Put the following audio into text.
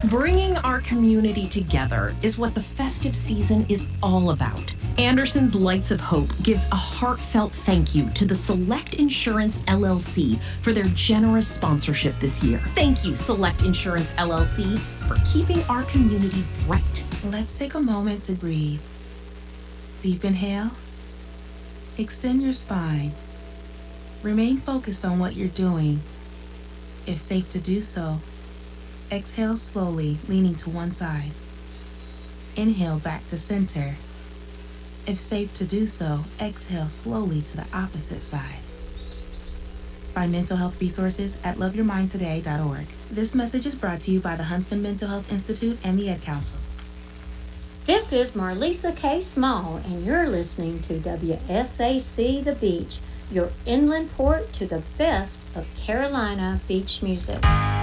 Bringing our community together is what the festive season is all about. Anderson's Lights of Hope gives a heartfelt thank you to the Select Insurance LLC for their generous sponsorship this year. Thank you, Select Insurance LLC, for keeping our community bright. Let's take a moment to breathe. Deep inhale. Extend your spine. Remain focused on what you're doing. If safe to do so, exhale slowly, leaning to one side. Inhale back to center. If safe to do so, exhale slowly to the opposite side. Find mental health resources at loveyourmindtoday.org. This message is brought to you by the Huntsman Mental Health Institute and the Ed Council. This is Marlisa K. Small, and you're listening to WSAC The Beach, your inland port to the best of Carolina beach music.